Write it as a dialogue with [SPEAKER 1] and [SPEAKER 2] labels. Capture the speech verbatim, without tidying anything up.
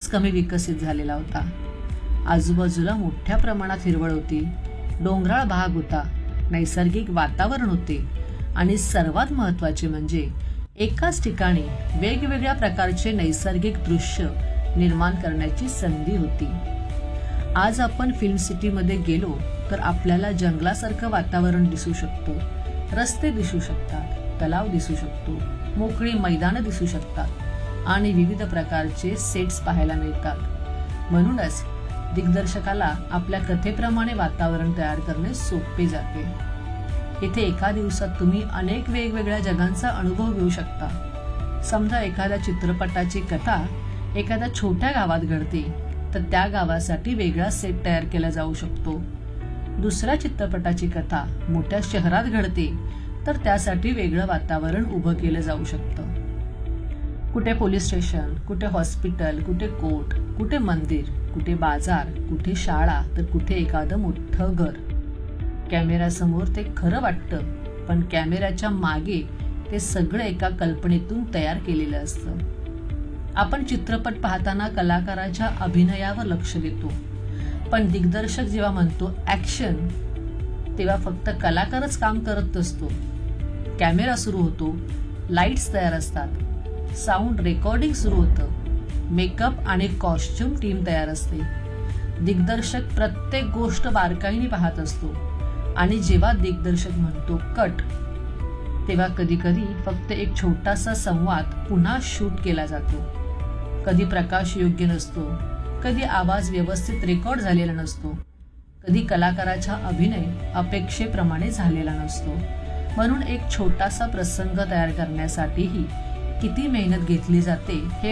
[SPEAKER 1] कमी विकसित झालेला होता. आजूबाजूला मोठ्या प्रमाणात हिरवळ होती, डोंगराळ भाग होता, नैसर्गिक वातावरण होते आणि सर्वात महत्त्वाचे म्हणजे एकाच ठिकाणी वेगवेगळ्या प्रकारचे नैसर्गिक दृश्य निर्माण करण्याची संधी होती. आज आपण फिल्म सिटीमध्ये गेलो तर आपल्याला जंगलासारखं वातावरण दिसू शकतो, रस्ते दिसू शकतात, तलाव दिसू शकतो, मोकळी मैदानं दिसू शकतात आणि विविध प्रकारचे सेट्स पाहायला मिळतात. म्हणूनच दिग्दर्शकाला आपल्या कथेप्रमाणे वातावरण तयार करणे सोपे जाते. इथे एका दिवसात तुम्ही अनेक वेगवेगळ्या जगांचा अनुभव घेऊ शकता. समजा एखाद्या चित्रपटाची कथा एखाद्या छोट्या गावात घडते तर त्या गावासाठी वेगळा सेट तयार केला जाऊ शकतो. दुसऱ्या चित्रपटाची कथा मोठ्या शहरात घडते तर त्यासाठी वेगळं वातावरण उभं केलं जाऊ शकतं. कुठे पोलीस स्टेशन, कुठे हॉस्पिटल, कुठे कोर्ट, कुठे मंदिर, कुठे बाजार, कुठे शाळा तर कुठे एखादं मोठं घर. कॅमेऱ्यासमोर ते खरं वाटतं, पण कॅमेऱ्याच्या मागे ते सगळं एका कल्पनेतून तयार केलेलं असतं. आपण चित्रपट पाहताना कलाकाराच्या अभिनयावर लक्ष देतो, पण दिग्दर्शक जेव्हा म्हणतो ऍक्शन तेव्हा फक्त कलाकारच काम करत नसतो. कॅमेरा सुरू होतो, लाईट्स तयार असतात, साऊंड रेकॉर्डिंग सुरू होतं, मेकअप आणि कॉस्ट्युम टीम तयार असते. दिग्दर्शक प्रत्येक गोष्ट बारकाईने पाहत असतो आणि जेव्हा दिग्दर्शक म्हणतो कट तेव्हा कधी कधी फक्त एक छोटासा संवाद पुन्हा शूट केला जातो. कधी प्रकाश योग्य नसतो, कधी आवाज व्यवस्थित रेकॉर्ड झालेला नसतो, कधी कलाकाराचा अभिनय अपेक्षेप्रमाणे झालेला नसतो. म्हणून एक छोटासा प्रसंग तयार करण्यासाठीही किती मेहनत घेतली जाते हे